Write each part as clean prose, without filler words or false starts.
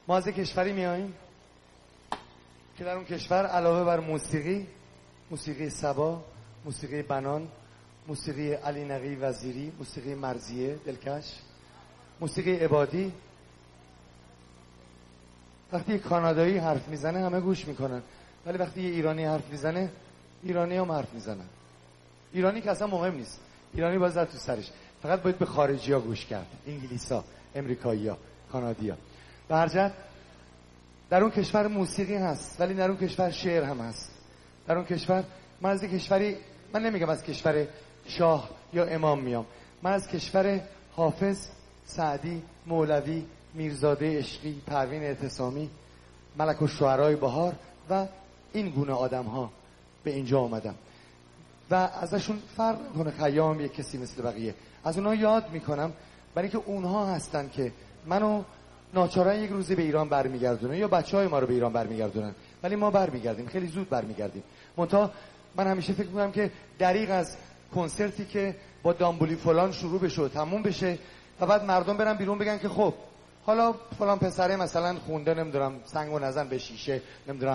ما از کشوری میاییم که در اون کشور علاوه بر موسیقی سبا، موسیقی بنان، موسیقی علی نقی وزیری، موسیقی مرزیه دلکش، موسیقی عبادی، وقتی کانادایی حرف میزنه همه گوش میکنن، ولی وقتی یه ایرانی حرف میزنه ایرانی هم حرف میزنن. ایرانی که اصلا مهم نیست، ایرانی باز زد تو سرش، فقط باید به خارجی ها گوش کرد، انگلیسا، امریکایی ها، کانادی ها. به هر جهت در اون کشور موسیقی هست، ولی در اون کشور شعر هم هست. در اون کشور من از کشوری، من نمیگم از کشور شاه یا امام میام، من از کشور حافظ، سعدی، مولوی، میرزاده عشقی، پروین اعتصامی، ملک الشعرای بهار و این گونه آدم ها به اینجا آمدم و ازشون فرق کنه خیام یک کسی مثل بقیه. از اونها یاد میکنم، برای که اونها هستن که منو ناچارن یک روزی به ایران برمیگردونن یا بچهای ما رو به ایران برمیگردونن، ولی ما برمیگردیم، خیلی زود برمیگردیم. منتها من همیشه فکر میکنم که دریغ از کنسرتی که با دامبولی فلان شروع بشه و تموم بشه و بعد مردم برن بیرون بگن که خب حالا فلان پسره مثلا خونده، نمیدونم سنگو نزن به شیشه، نمیدونم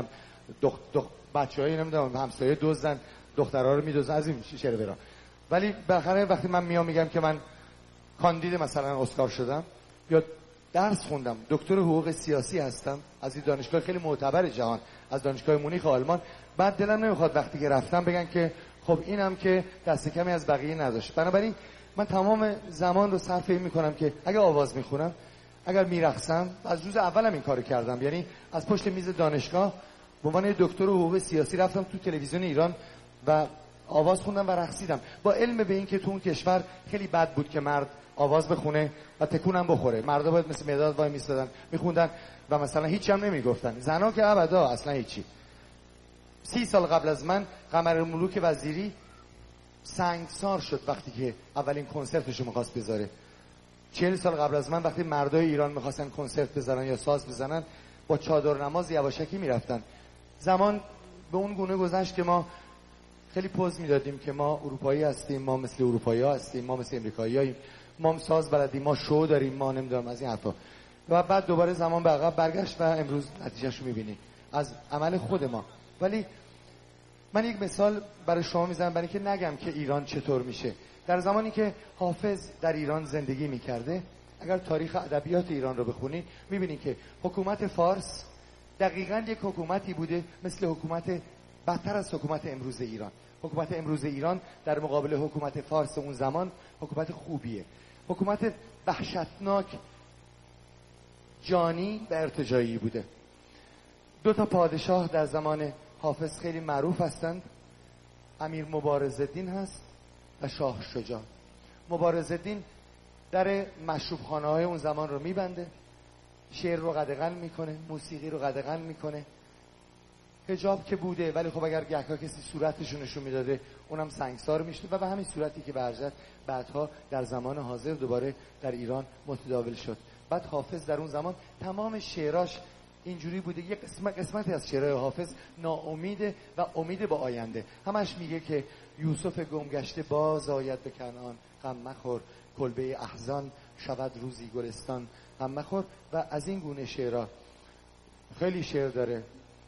بچه‌ای نمیدونم همسایه دزدن دخترها رو میدوزن، از این شعر برا. ولی بالاخره وقتی من میام میگم که من کاندید مثلا اسکار شدم یا درس خوندم، دکتر حقوق سیاسی هستم از این دانشگاه خیلی معتبر جهان، از دانشگاه مونیخ آلمان، بعد دلم نمیخواد وقتی که رفتم بگن که خب اینم که دست کمی از بقیه نداشت. بنابراین من تمام زمان رو صرف این میکنم که اگر آواز میخونم، اگر میرقصم، از روز اولم این کارو کردم، یعنی از پشت میز دانشگاه به عنوان دکتر حقوق سیاسی رفتم تو تلویزیون ایران و آواز خوندم و رقصیدم، با علم به این که تو اون کشور خیلی بد بود که مرد آواز بخونه و تکونم بخوره. مردا باید مثل مداد وای میستادن میخوندن و مثلا هیچی هم نمیگفتن، زنا که ابدا اصلا هیچی. 30 سال قبل از من قمرالملوک وزیری سنگسار شد وقتی که اولین کنسرتشو می‌خواست بذاره. 40 سال قبل از من وقتی مردای ایران می‌خواستن کنسرت بذارن یا ساز بزنن با چادر نماز یواشکی میرفتن. زمان به اون گونه گذشت که ما خیلی پوز میدادیم که ما اروپایی هستیم، ما مثل اروپایی‌ها هستیم، ما مثل امریکایی‌هاییم، ما ساز بلدیم، ما شو داریم، ما نمیدونم از این حرفا. و بعد دوباره زمان به عقب برگشت و امروز نتیجهشو می‌بینی از عمل خود ما. ولی من یک مثال برای شما میزنم برای که نگم که ایران چطور میشه. در زمانی که حافظ در ایران زندگی میکرده، اگر تاریخ ادبیات ایران رو بخونید میبینید که حکومت فارس دقیقاً یک حکومتی بوده مثل حکومت بدتر از حکومت امروز ایران. حکومت امروز ایران در مقابل حکومت فارس اون زمان حکومت خوبیه، حکومت وحشتناک، جانی و ارتجاعی بوده. 2 تا پادشاه در زمان حافظ خیلی معروف هستند، امیر مبارزالدین هست و شاه شجاع. مبارزالدین در مشروبخانه های اون زمان رو میبنده، شعر رو قدغن میکنه، موسیقی رو قدغن میکنه. حجاب که بوده، ولی خب اگر گهگاه کسی صورتشو نشون میداده اونم سنگسار میشد و به همین صورتی که برجت بعدها در زمان حاضر دوباره در ایران متداول شد. بعد حافظ در اون زمان تمام شعراش اینجوری بوده، یک قسمتی از شعرهای حافظ ناامیده و امید به آینده. همش میگه که یوسف گمگشته باز آید به کنعان، غم مخور کلبه احزان شود روزی گلستان، غم مخور. و از این گونه شعرها خیلی شعر داره،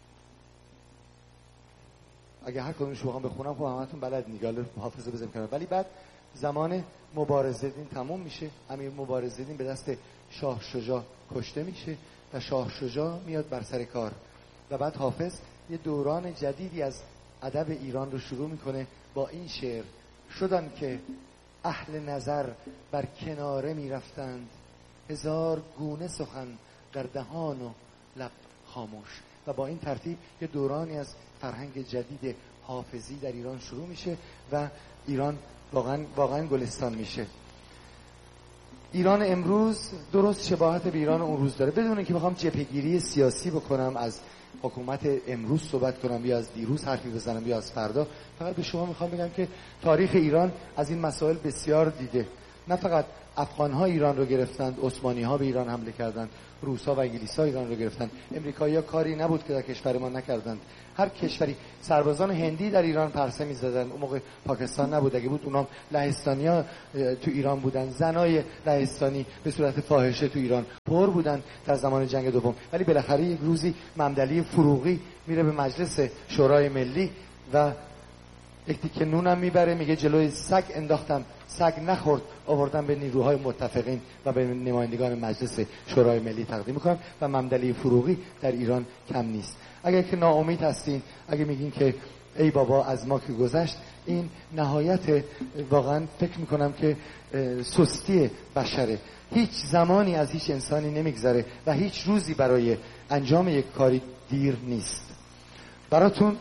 اگه هر کدومش رو بخونم خب همتون بلد نگال حافظ رو بزنیم کنم. ولی بعد زمان مبارزالدین تموم میشه، امیر مبارزالدین به دست شاه شجاع کشته میشه و شاه شجاع میاد بر سر کار و بعد حافظ یه دوران جدیدی از ادب ایران رو شروع میکنه با این شعر: شدن که اهل نظر بر کناره میرفتند، هزار گونه سخن در دهان و لب خاموش. و با این ترتیب یه دورانی از فرهنگ جدید حافظی در ایران شروع میشه و ایران واقعا گلستان میشه. ایران امروز درست شباهت به ایران اون روز داره، بدون اینکه بخوام جبهه‌گیری سیاسی بکنم، از حکومت امروز صحبت کنم یا از دیروز حرفی بزنم یا از فردا. فقط به شما میخوام بگم که تاریخ ایران از این مسائل بسیار دیده، نه فقط افغان‌ها ایران رو گرفتند، عثمانی‌ها به ایران حمله کردند، روس‌ها و انگلیس‌ها ایران رو گرفتند، امریکایی‌ها کاری نبود که در کشور ما نکردند. هر کشوری، سربازان هندی در ایران پرسه می‌زدند. اون موقع پاکستان نبود، اگه بود اونام لهستانی‌ها تو ایران بودن. زنای لهستانی به صورت فاحشه تو ایران پر بودن در زمان جنگ دوم. ولی بالاخره یک روزی ممدلی فروغی میره به مجلس شورای ملی و یک تیکه نونم میبره، میگه جلوی سگ انداختم، سگ نخورد، آوردن به نیروهای متفقین و به نمایندگان مجلس شورای ملی تقدیم میکنم و ممدلی فروغی در ایران کم نیست. اگر که ناامید هستین، اگه میگین که ای بابا از ما که گذشت، این نهایت واقعا فکر میکنم که سستی بشره. هیچ زمانی از هیچ انسانی نمیگذره و هیچ روزی برای انجام یک کاری دیر نیست. براتون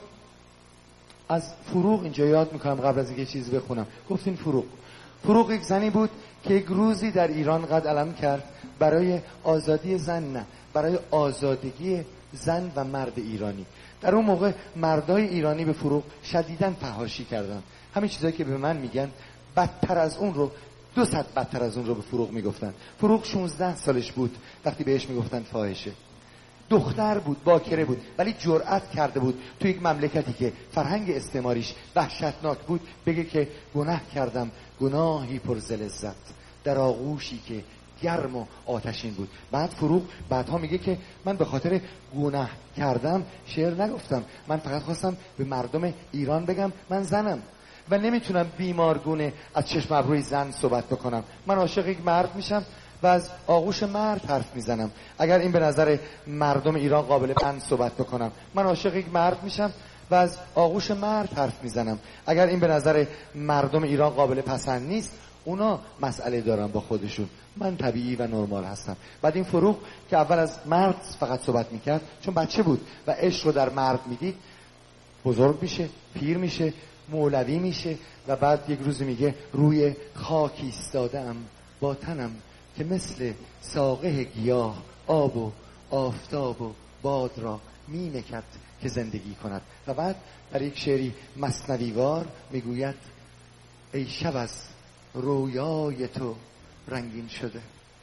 از فروغ اینجا یاد میکنم قبل از اینکه چیزی بخونم. گفتین فروغ یک زنی بود که یک روزی در ایران قد علم کرد برای آزادی زن، نه، برای آزادگی زن و مرد ایرانی. در اون موقع مردای ایرانی به فروغ شدیداً فحاشی کردن. همین چیزایی که به من میگن بدتر از اون رو، 200 بدتر از اون رو به فروغ میگفتن. فروغ 16 سالش بود وقتی بهش میگفتن فاحشه. دختر بود، باکره بود، ولی جرأت کرده بود تو یک مملکتی که فرهنگ استعماریش وحشتناک بود بگه که گناه کردم، گناهی پر ز لذت، در آغوشی که گرم و آتشین بود. بعد فروغ بعدها میگه که من به خاطر گناه کردم شعر نگفتم، من فقط خواستم به مردم ایران بگم من زنم و نمیتونم بیمارگونه از چشم ابروی زن صحبت بکنم. من عاشق یک مرد میشم و از آغوش مرد حرف میزنم. اگر این به نظر مردم ایران قابل من صحبت بکنم، من عاشق یک مرد میشم و از آغوش مرد حرف میزنم. اگر این به نظر مردم ایران قابل پسند نیست، اونا مسئله دارن با خودشون، من طبیعی و نرمال هستم. بعد این فروغ که اول از مرد فقط صحبت میکرد چون بچه بود و عشق رو در مرد میدید، بزرگ میشه، پیر میشه، مولوی میشه و بعد یک روز میگه روی خاک ایستاده‌ام با تنم که مثل ساقه گیاه آب و آفتاب و باد را می نکرد که زندگی کند. و بعد در یک شعری مثنویوار میگوید ای شب از رویای تو رنگین شده،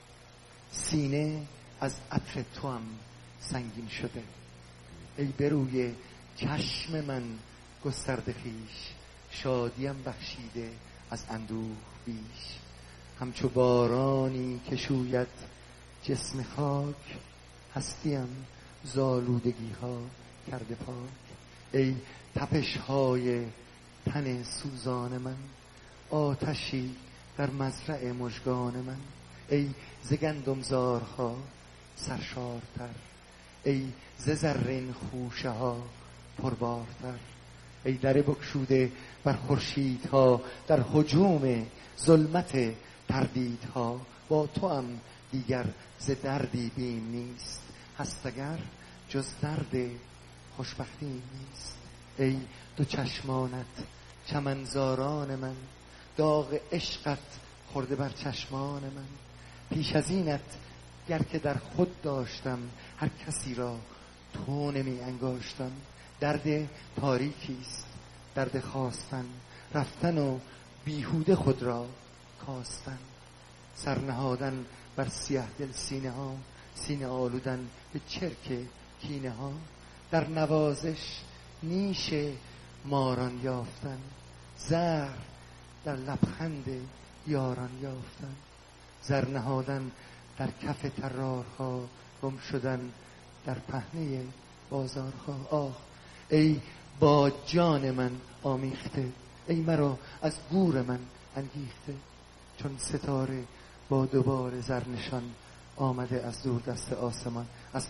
سینه از عطر تو هم سنگین شده، ای بروی چشم من گسترده خویش، شادیم بخشیده از اندوه بیش، همچو بارانی که شوید جسم خاک، هستیم زالودگی ها کرده پاک، ای تپش های تن سوزان من، آتشی در مزرع مژگان من، ای ز گندمزارها سرشارتر، ای ز زرین خوشه ها پربارتر، ای در بگشوده بر خورشیدها در هجوم ظلمت تردیدها، با تو هم دیگر ز دردی بیم نیست، هست اگر جز درد خوشبختی نیست، ای دو چشمانت چمنزاران من، داغ عشقت خورده بر چشمان من، پیش از اینت گر که در خود داشتم هر کسی را تو نمی انگاشتم، درد تاریکیست درد خواستن، رفتن و بیهوده خود را کاستن، سرنهادن بر سیاه دل سینه ها، سینه آلودن به چرک کینه ها، در نوازش نیش ماران یافتن، زهر در لبخند یاران یافتن، زر نهادن در کف طرارها، گم شدن در پهنه بازارها. آه ای با جان من آمیخته، ای مرا از گور من انگیخته، چون ستاره با دوباره زرنشان آمده از دور دست آسمان، از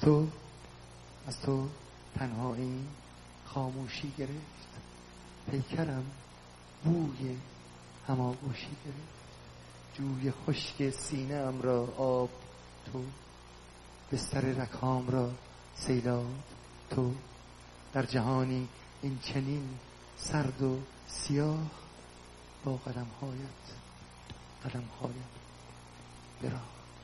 تو تنهایی خاموشی گرفت، پیکرم بوی هماغوشی گرفت، جوی خشک سینه ام را آب تو، بستر رکام را سیلاب تو، در جهانی این چنین سرد و سیاه، با قدم هایت براه.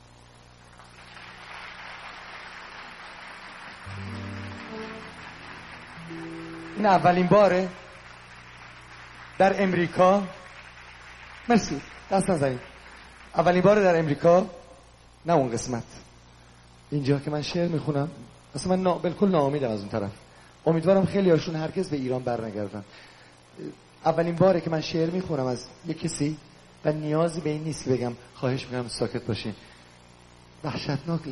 این اولین باره در امریکا، مرسی دست نزنید، اولین بار در امریکا، نه اون قسمت، اینجا که من شعر میخونم اصلا من بالکل ناامیدم از اون طرف. امیدوارم خیلی هاشون هرگز به ایران برنگردن. اولین باره که من شعر میخونم از یک کسی و نیازی به این نیست که بگم خواهش میکنم ساکت باشین. وحشتناک